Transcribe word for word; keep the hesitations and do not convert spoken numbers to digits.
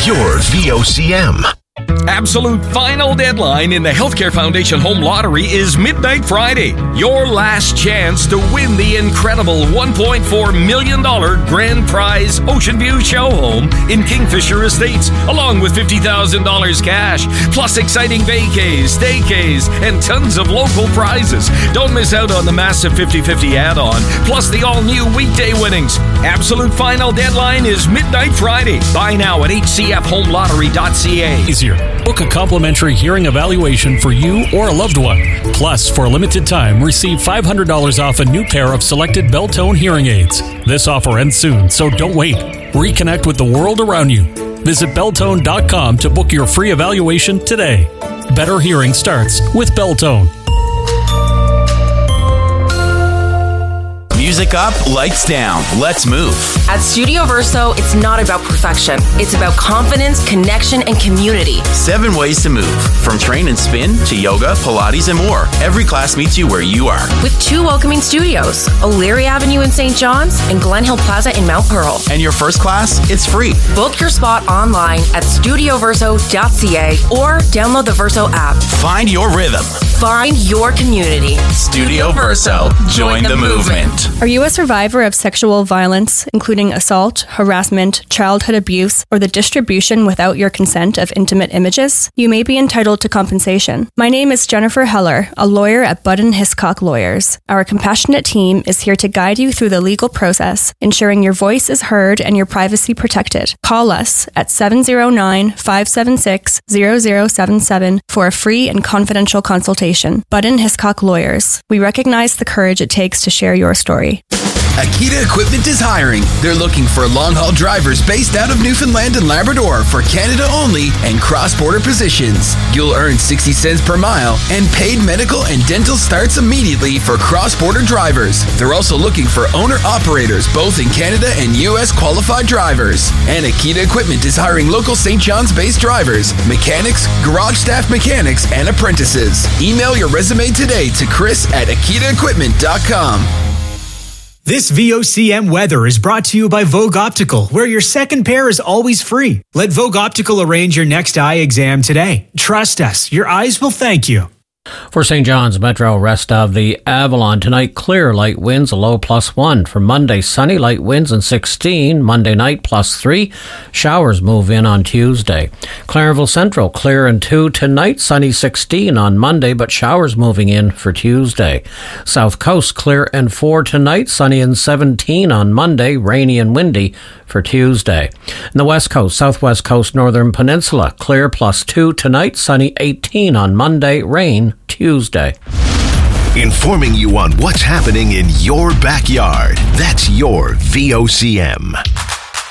your V O C M. Absolute final deadline in the Healthcare Foundation Home Lottery is Midnight Friday. Your last chance to win the incredible one point four million dollars grand prize Ocean View show home in Kingfisher Estates, along with fifty thousand dollars cash, plus exciting vacays, staycays, and tons of local prizes. Don't miss out on the massive fifty-fifty add-on, plus the all-new weekday winnings. Absolute final deadline is Midnight Friday. Buy now at h c f home lottery dot c a. Easier. Book a complimentary hearing evaluation for you or a loved one. Plus, for a limited time, receive five hundred dollars off a new pair of selected Beltone hearing aids. This offer ends soon, so don't wait. Reconnect with the world around you. Visit beltone dot com to book your free evaluation today. Better hearing starts with Beltone. Music up, lights down. Let's move. At Studio Verso, it's not about perfection. It's about confidence, connection, and community. Seven ways to move. From train and spin to yoga, Pilates, and more. Every class meets you where you are. With two welcoming studios, O'Leary Avenue in Saint John's and Glen Hill Plaza in Mount Pearl. And your first class, it's free. Book your spot online at studio verso dot c a or download the Verso app. Find your rhythm. Find your community. Studio Verso. Join the movement. Are you a survivor of sexual violence, including assault, harassment, childhood abuse, or the distribution without your consent of intimate images? You may be entitled to compensation. My name is Jennifer Heller, a lawyer at Budden Hiscock Lawyers. Our compassionate team is here to guide you through the legal process, ensuring your voice is heard and your privacy protected. Call us at seven zero nine, five seven six, zero zero seven seven for a free and confidential consultation. Budden Hiscock Lawyers. We recognize the courage it takes to share your story. Akita Equipment is hiring. They're looking for long-haul drivers based out of Newfoundland and Labrador for Canada only and cross-border positions. You'll earn sixty cents per mile, and paid medical and dental starts immediately for cross-border drivers. They're also looking for owner-operators both in Canada and U S qualified drivers. And Akita Equipment is hiring local Saint John's-based drivers, mechanics, garage staff mechanics, and apprentices. Email your resume today to Chris at akita equipment dot com. This V O C M weather is brought to you by Vogue Optical, where your second pair is always free. Let Vogue Optical arrange your next eye exam today. Trust us, your eyes will thank you. For Saint John's Metro, rest of the Avalon. Tonight, clear, light winds, a low plus one. For Monday, sunny, light winds and sixteen. Monday night, plus three. Showers move in on Tuesday. Clarenville Central, clear and two. Tonight, sunny, sixteen on Monday, but showers moving in for Tuesday. South Coast, clear and four tonight. Sunny and seventeen on Monday. Rainy and windy for Tuesday. And the West Coast, Southwest Coast, Northern Peninsula, clear plus two tonight. Sunny, eighteen on Monday. Rain Tuesday. Informing you on what's happening in your backyard. That's your V O C M.